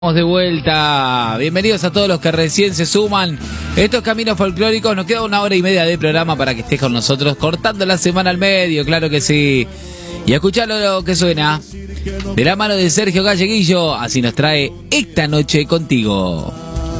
Estamos de vuelta, bienvenidos a todos los que recién se suman. Estos caminos folclóricos, nos queda 1 hora y media de programa para que estés con nosotros, cortando la semana al medio, claro que sí. Y escuchalo lo que suena, de la mano de Sergio Galleguillo, así nos trae Esta Noche Contigo.